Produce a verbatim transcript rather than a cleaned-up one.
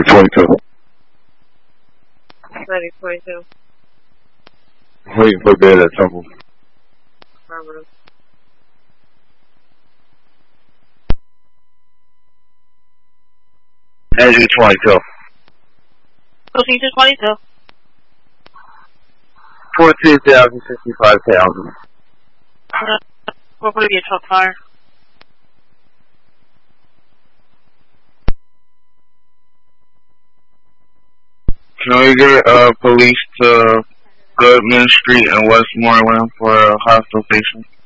ninety twenty-two. ninety twenty-two. Waiting for bed at Temple. Affirmative. ninety twenty-two. Proceed to twenty-two. fourteen thousand sixty-five thousand. What would be a truck fire? Can we get uh, police to Goodman Street and Westmoreland for a hostile patient?